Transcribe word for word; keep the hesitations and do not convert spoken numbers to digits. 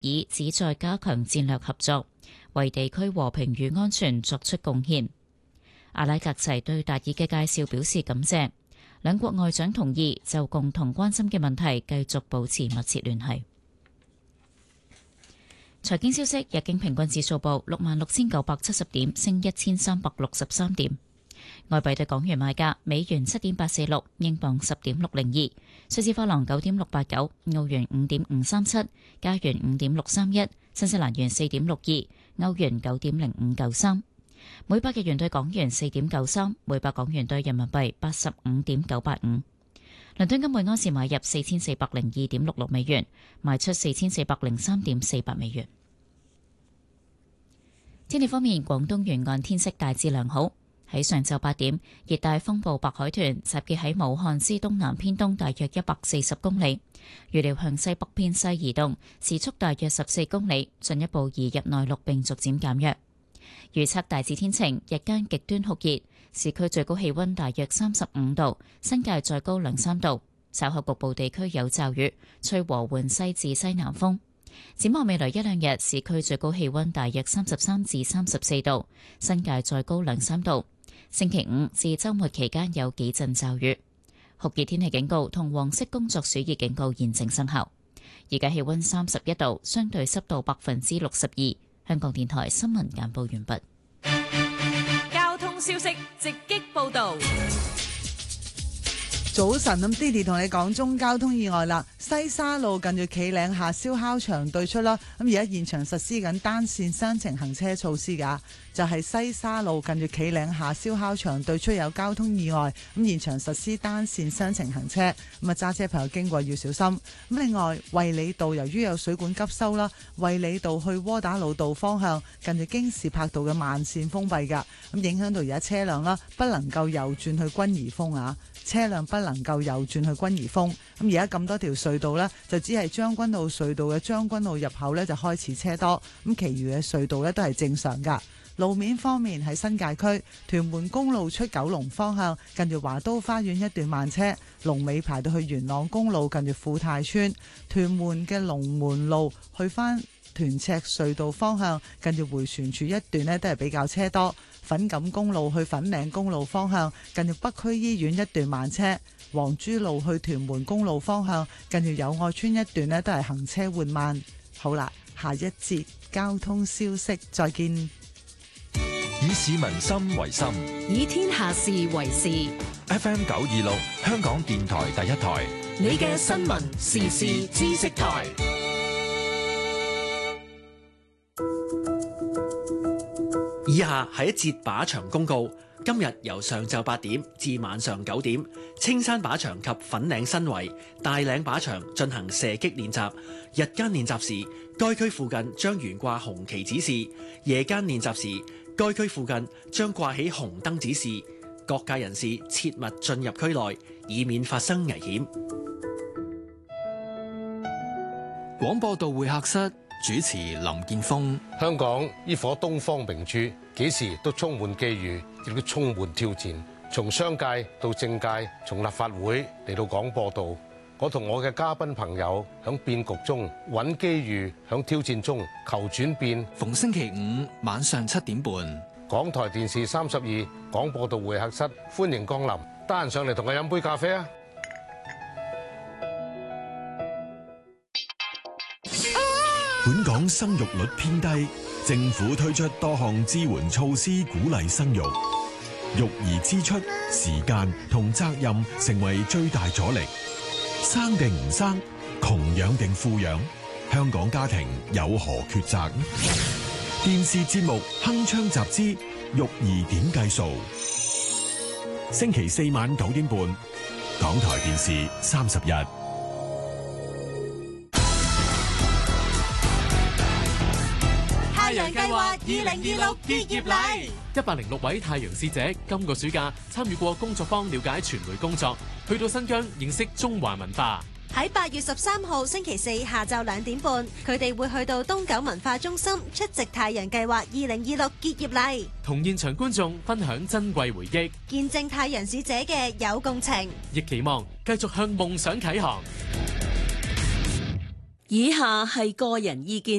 以旨在加強戰略合作，為地區和平與安全作出貢獻。阿拉格齊對達爾嘅介紹表示感謝，兩國外長同意就共同關心嘅問題繼續保持密切聯繫。財經消息，日經平均指數報六萬六千九百七十點，升一千三百六十三點。外幣對港元賣價，美元七點八四六，英鎊十點六零二，瑞士法郎九點六八九，澳元五點五三七，加元五點六三一，新西蘭元四點六二，歐元九點零五九三。每百日元對港元四點九三，每百港元對人民幣八十五點九八五。倫敦金每安士買入四千四百零二點六六美元，賣出四千四百零三點四八美元。天氣方面，廣東沿岸天色大致良好。喺上晝八點，熱帶風暴白海豚集結喺武漢之東南偏東大約一百四十公里，預料向西北偏西移動，時速大約十四公里，進一步移入內陸並逐漸減弱。預測大致天晴，日間極端酷熱，市區最高氣溫大約三十五度，新界再高兩三度。稍後局部地區有驟雨，吹和緩西至西南風。展望未來一兩日，市區最高氣溫大約三十三至三十四度，新界再高兩三度。星期五至周末期間有幾陣驟雨。酷熱天氣警告同黃色工作暑熱警告現正生效。而家氣溫三十一度，相對濕度百分之六十二。香港電台新聞簡報完畢。 交通消息直擊報道。 早晨，咁 Didi 同你講中交通意外啦。西沙路近住企嶺下燒烤場對出啦，咁而家現場實施緊單線雙程行車措施噶，就係、是、西沙路近住企嶺下燒烤場對出有交通意外，咁現場實施單線雙程行車，咁啊揸車朋友經過要小心。咁另外衛理道由於有水管急修啦，衛理道去窩打老道方向近住京士柏道嘅慢線封閉噶，咁影響到而家車輛啦不能夠右轉去軍怡峰啊。車輛不能夠右轉去軍怡峰，咁而家咁多條隧道呢，就只係將軍澳隧道嘅將軍澳入口呢，就開始車多，咁其餘嘅隧道呢，都係正常噶。路面方面喺新界區屯門公路出九龍方向，近住華都花園一段慢車，龍尾排到去元朗公路近住富泰村，屯門嘅龍門路去返屯赤隧道方向，近住迴旋處一段呢，都係比較車多。粉錦公路去粉嶺公路方向，近住北區醫院一段慢車；黃珠路去屯門公路方向，近住友愛村一段呢，都係行車緩慢。好啦，下一節交通消息，再見。 以市民心為心， 以天下事為事。 F M 九二六，香港電台第一台， 你嘅新聞時事知識台。 以下係一節靶場公告。今日由上晝八點至晚上九點，青山靶場及粉嶺新圍、大嶺靶場進行射擊練習。日間練習時，該區附近將懸掛紅旗指示；夜間練習時，該區附近將掛起紅燈指示。各界人士切勿進入區內，以免發生危險。 廣播道會客室主持林健鋒。 香港呢顆東方明珠，幾時都充滿機遇，亦都充滿挑戰。從商界到政界，從立法會嚟到廣播道，我同我嘅嘉賓朋友響變局中揾機遇，響挑戰中求轉變。 逢星期五晚上七點半， 港台電視三十二廣播道會客室，歡迎降臨。得閒上嚟同我飲杯咖啡啊！ 本港生育率偏低，政府推出多項支援措施，鼓勵生育。育兒支出、時間同責任成為最大阻力。生定唔生，窮養定富養，香港家庭有何抉擇？電視節目《鏗鏘集資》，育兒點計數？星期四晚九點半，港台電視三十日。 太陽計劃二零二六結業禮， 一百零六位太陽使者今個暑假參與過工作坊，了解傳媒工作，去到新疆認識中華文化。 喺八月十三號星期四下晝兩點半，佢哋會去到東九文化中心出席太陽計劃二零二六結業禮， 同現場觀眾分享珍貴回憶， 見證太陽使者嘅有共情， 亦期望繼續向夢想啟航。 以下係個人意見。